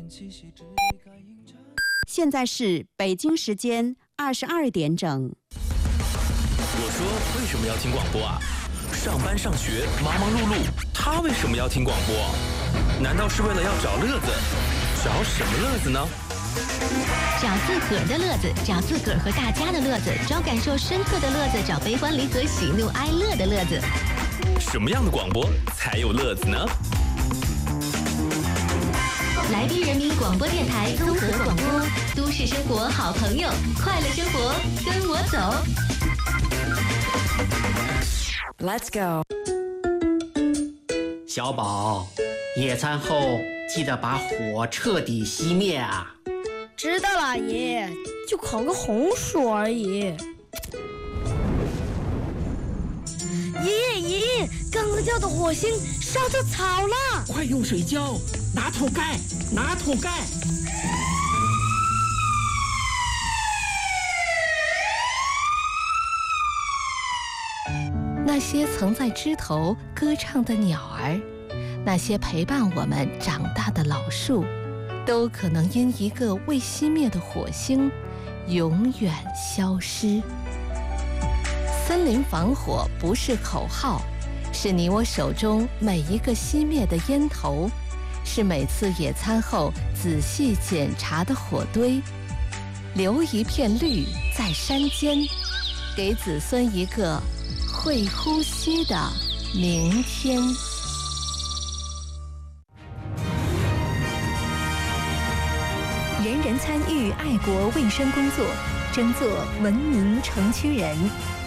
现在是北京时间22点整。 我说为什么要听广播啊？上班上学忙忙碌碌，他为什么要听广播？难道是为了要找乐子？找什么乐子呢？ 找自个儿的乐子，找自个儿和大家的乐子，找感受深刻的乐子，找悲欢离合、喜怒哀乐的乐子。 什么样的广播才有乐子呢？ 来宾人民广播电台综合广播，都市生活好朋友，快乐生活跟我走。 Let's go。 小宝，野餐后记得把火彻底熄灭啊！ 知道了，爷，就烤个红薯而已。爷，刚刚掉的火星烧着草了， 快用水浇，拿土盖。 那些曾在枝头歌唱的鸟儿，那些陪伴我们长大的老树，都可能因一个未熄灭的火星，永远消失。森林防火不是口号，是你我手中每一个熄灭的烟头，是每次野餐后仔细检查的火堆。留一片绿在山间，给子孙一个会呼吸的明天。 人人参与爱国卫生工作，争做文明城区人。